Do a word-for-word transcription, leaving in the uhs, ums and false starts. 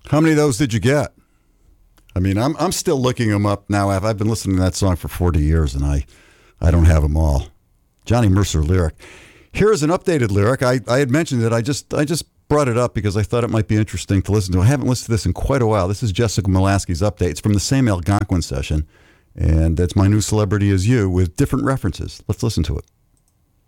How many of those did you get? I mean, I'm I'm still looking them up now. I've, I've been listening to that song for forty years, and I, I don't have them all. Johnny Mercer lyric. Here is an updated lyric. I, I had mentioned it. I just I just brought it up because I thought it might be interesting to listen to. I haven't listened to this in quite a while. This is Jessica Molaskey's update. It's from the same Algonquin session, and that's My New Celebrity Is You with different references. Let's listen to it.